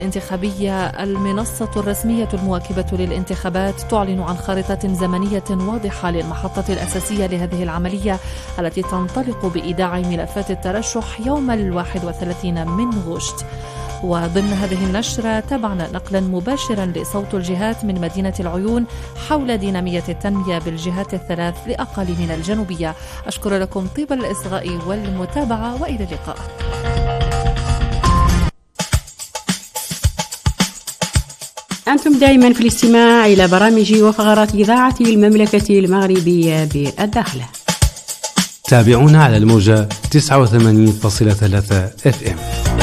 الانتخابية المنصة الرسمية المواكبة للانتخابات تعلن عن خارطة زمنية واضحة للمحطة الأساسية لهذه العملية التي تنطلق بإيداع ملفات الترشح يوم 31 من غشت. وضمن هذه النشرة تابعنا نقلا مباشرا لصوت الجهات من مدينة العيون حول دينامية التنمية بالجهات الثلاث لأقاليمنا الجنوبية. أشكر لكم طيب الإصغاء والمتابعة وإلى اللقاء. أنتم دائما في الاستماع إلى برامج وفقرات إذاعة المملكة المغربية بالداخلة. تابعونا على الموجة 89.3 FM.